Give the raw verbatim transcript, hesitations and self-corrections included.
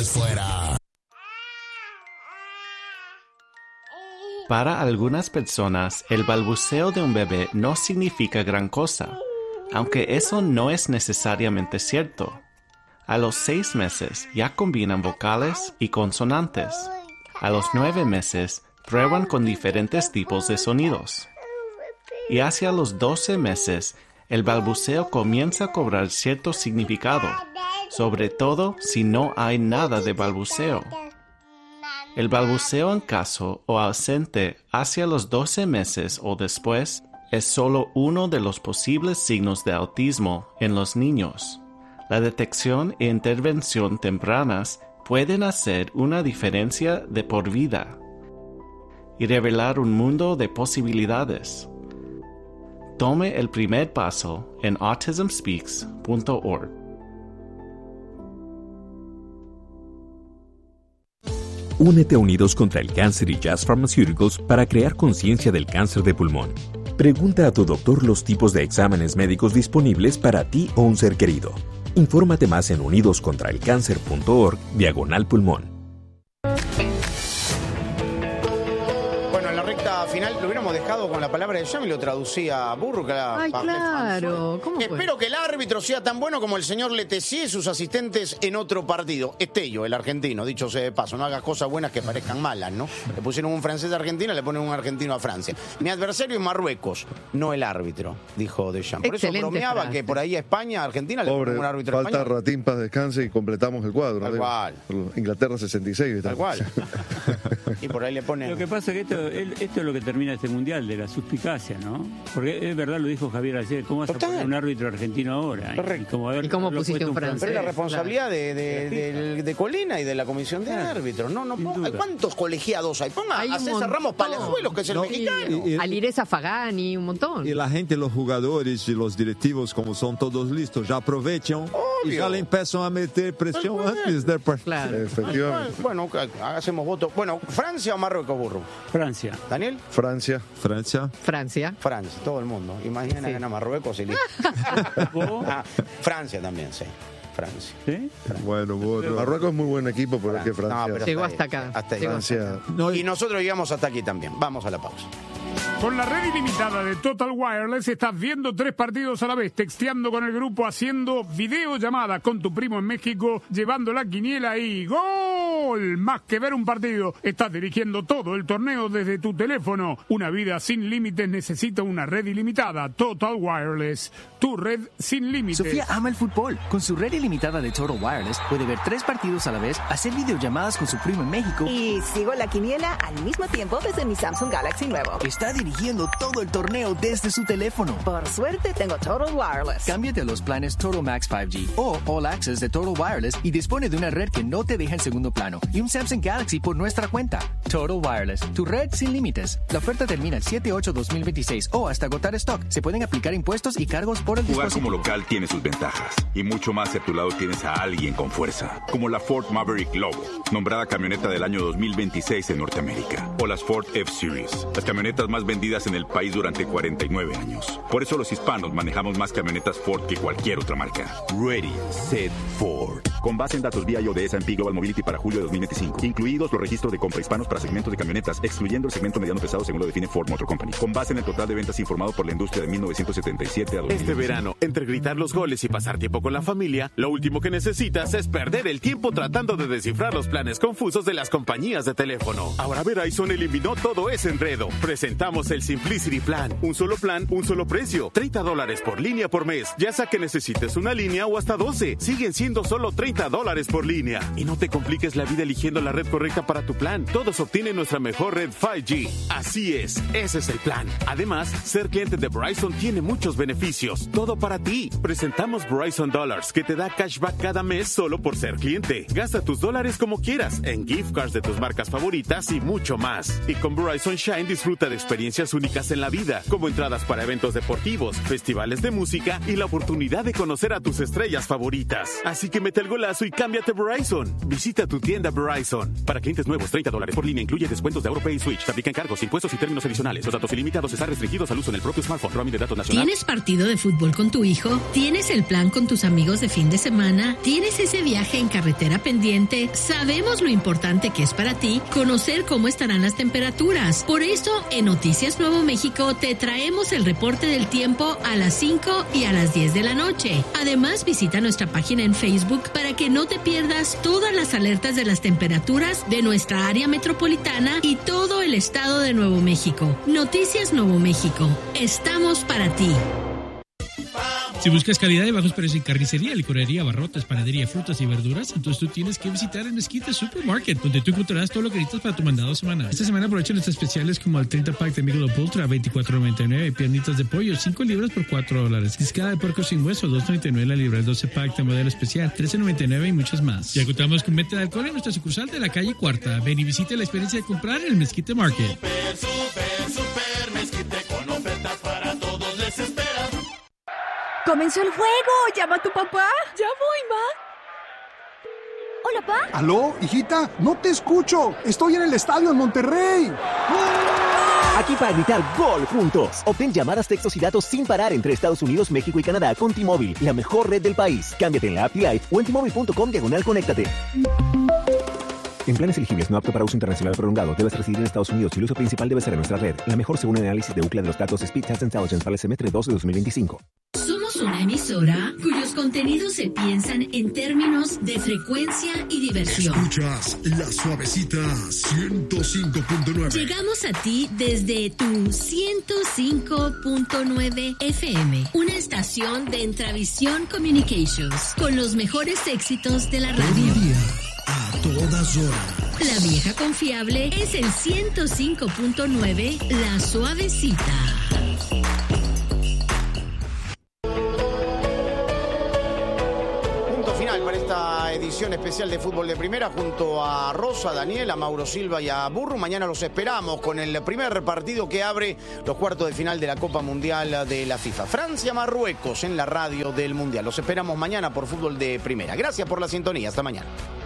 es fuera. Para algunas personas, el balbuceo de un bebé no significa gran cosa, aunque eso no es necesariamente cierto. A los seis meses ya combinan vocales y consonantes. A los nueve meses prueban con diferentes tipos de sonidos. Y hacia los doce meses, el balbuceo comienza a cobrar cierto significado, sobre todo si no hay nada de balbuceo. El balbuceo en caso o ausente hacia los doce meses o después es solo uno de los posibles signos de autismo en los niños. La detección e intervención tempranas pueden hacer una diferencia de por vida y revelar un mundo de posibilidades. Tome el primer paso en autism speaks punto org. Únete a Unidos contra el Cáncer y Jazz Pharmaceuticals para crear conciencia del cáncer de pulmón. Pregunta a tu doctor los tipos de exámenes médicos disponibles para ti o un ser querido. Infórmate más en unidoscontraelcáncer punto org diagonal pulmón. Final lo hubiéramos dejado con la palabra de Jam y lo traducía a Burka. Ay, claro. ¿Cómo fue? Espero que el árbitro sea tan bueno como el señor Letessier y sus asistentes en otro partido. Estello, el argentino, dicho sea de paso. No hagas cosas buenas que parezcan malas, ¿no? Le pusieron un francés a Argentina, le ponen un argentino a Francia. Mi adversario es Marruecos, no el árbitro, dijo Deschamps. Por Excelente eso bromeaba frase. que por ahí a España, a Argentina, le Pobre, ponen un árbitro falta español. Ratín, paz descanse y completamos el cuadro. Tal ¿no? cual. Inglaterra sesenta y seis. Tal cual. Y por ahí le ponen... Lo que pasa es que esto, esto es lo que termina este mundial, de la suspicacia, ¿no? Porque es verdad, lo dijo Javier ayer, ¿cómo vas Total. a poner un árbitro argentino ahora? Correcto. Y como, haber, ¿Y cómo haberlo pusiste puesto un francés? Pero es la responsabilidad de, de, De la de, de Colina y de la comisión de Claro. árbitros. No, no Sin ponga. duda. ¿Cuántos colegiados hay? Ponga Hay a un César montón. Ramos Palazuelos, que es el No, mexicano. y- y- Alireza Fagani, un montón. Y la gente, los jugadores y los directivos, como son todos listos, ya aprovechan y Obvio. ya le empiezan a meter presión antes del partido. Claro. Efectivamente. Bueno, hacemos voto. Bueno, ¿Francia o Marruecos, burro? Francia. ¿Daniel? Francia. Francia. Francia. Francia, todo el mundo. Imagina Sí. ganar Marruecos y listo. ¿Vos? Ah, Francia también, sí. Francia. ¿Sí? Bueno, bueno. Marruecos es muy buen equipo, pero es que No, Francia. pero Llegó ahí, hasta acá. hasta ahí. Llegó Francia. No, Y nosotros llegamos hasta aquí también. Vamos a la pausa. Con la red ilimitada de Total Wireless estás viendo tres partidos a la vez, texteando con el grupo, haciendo videollamadas con tu primo en México, llevando la quiniela y ¡gol! Más que ver un partido, estás dirigiendo todo el torneo desde tu teléfono. Una vida sin límites necesita una red ilimitada. Total Wireless, tu red sin límites. Sofía ama el fútbol. Con su red ilimitada de Total Wireless puede ver tres partidos a la vez, hacer videollamadas con su primo en México. Y sigo la quiniela al mismo tiempo desde mi Samsung Galaxy nuevo. Está dirigiendo todo el torneo desde su teléfono. Por suerte tengo Total Wireless. Cámbiate a los planes Total Max cinco G o All Access de Total Wireless y dispone de una red que no te deja en segundo plano y un Samsung Galaxy por nuestra cuenta. Total Wireless, tu red sin límites. La oferta termina el siete ocho dos mil veintiséis o hasta agotar stock. Se pueden aplicar impuestos y cargos por el Jugar dispositivo. como local tiene sus ventajas y mucho más si a tu lado tienes a alguien con fuerza, como la Ford Maverick Lobo, nombrada camioneta del año dos mil veintiséis en Norteamérica, o las Ford F-Series, las camionetas más vendidas en el país durante cuarenta y nueve años. Por eso los hispanos manejamos más camionetas Ford que cualquier otra marca. Ready, set, Ford. Con base en datos V I O de S and P Global Mobility para julio de dos mil veinticinco, incluidos los registros de compra hispanos para segmentos de camionetas, excluyendo el segmento mediano pesado según lo define Ford Motor Company. Con base en el total de ventas informado por la industria de mil novecientos setenta y siete a dos mil veinticinco. Este verano, entre gritar los goles y pasar tiempo con la familia, lo último que necesitas es perder el tiempo tratando de descifrar los planes confusos de las compañías de teléfono. Ahora Verizon eliminó todo ese enredo. Presentamos el Simplicity Plan. Un solo plan, un solo precio. treinta dólares por línea por mes. Ya sea que necesites una línea o hasta doce. Siguen siendo solo treinta dólares por línea. Y no te compliques la vida eligiendo la red correcta para tu plan. Todos obtienen nuestra mejor red cinco G. Así es, ese es el plan. Además, ser cliente de Verizon tiene muchos beneficios. Todo para ti. Presentamos Verizon Dollars, que te da cashback cada mes solo por ser cliente. Gasta tus dólares como quieras, en gift cards de tus marcas favoritas y mucho más. Y con Verizon Shine disfruta de experiencias únicas en la vida, como entradas para eventos deportivos, festivales de música y la oportunidad de conocer a tus estrellas favoritas. Así que mete el golazo y cámbiate a Verizon. Visita tu tienda tienda Verizon. Para clientes nuevos, treinta dólares por línea incluye descuentos de AuroPay y Switch. Se aplican cargos, impuestos y términos adicionales. Los datos ilimitados están restringidos al uso en el propio smartphone. Roaming de datos nacional. ¿Tienes partido de fútbol con tu hijo? ¿Tienes el plan con tus amigos de fin de semana? ¿Tienes ese viaje en carretera pendiente? Sabemos lo importante que es para ti conocer cómo estarán las temperaturas. Por eso, en Noticias Nuevo México te traemos el reporte del tiempo a las cinco y a las diez de la noche. Además, visita nuestra página en Facebook para que no te pierdas todas las alertas de las temperaturas de nuestra área metropolitana y todo el estado de Nuevo México. Noticias Nuevo México. Estamos para ti. Si buscas calidad y bajos precios en carnicería, licorería, abarrotes, panadería, frutas y verduras, entonces tú tienes que visitar el Mezquite Supermarket, donde tú encontrarás todo lo que necesitas para tu mandado semanal. Esta semana aprovecha nuestras especiales como el treinta pack de Michelob Ultra a veinticuatro noventa y nueve, piernitas de pollo cinco libras por cuatro dólares, discada de puerco sin hueso dos noventa y nueve la libra, el doce pack de modelo especial trece noventa y nueve y muchas más. Ya contamos con venta de alcohol en nuestra sucursal de la calle Cuarta. Ven y visita la experiencia de comprar en el Mezquite Market. Super, super, super Mezquite con ofertas para todos les espera. ¡Comenzó el juego! ¡Llama a tu papá! ¡Ya voy, ma! ¿Hola, pa? ¿Aló, hijita? No te escucho. Estoy en el estadio en Monterrey. Aquí para gritar gol juntos. Obtén llamadas, textos y datos sin parar entre Estados Unidos, México y Canadá con T-Mobile, la mejor red del país. Cámbiate en la app T-Life o en T-Mobile punto com diagonal conéctate. En planes elegibles no apto para uso internacional prolongado, debes residir en Estados Unidos y el uso principal debe ser en nuestra red. La mejor según el análisis de U C L A de los datos Speed Test Intelligence para el semestre dos de dos mil veinticinco. Somos una emisora cuyos contenidos se piensan en términos de frecuencia y diversión. Escuchas La Suavecita ciento cinco punto nueve. Llegamos a ti desde tu ciento cinco punto nueve F M, una estación de Entravisión Communications, con los mejores éxitos de la radio. A todas horas. La vieja confiable es el ciento cinco punto nueve, La Suavecita. Punto final para esta edición especial de Fútbol de Primera junto a Rosa, Daniel, a Mauro Silva y a Burru. Mañana los esperamos con el primer partido que abre los cuartos de final de la Copa Mundial de la FIFA. Francia-Marruecos en la radio del Mundial. Los esperamos mañana por Fútbol de Primera. Gracias por la sintonía. Hasta mañana.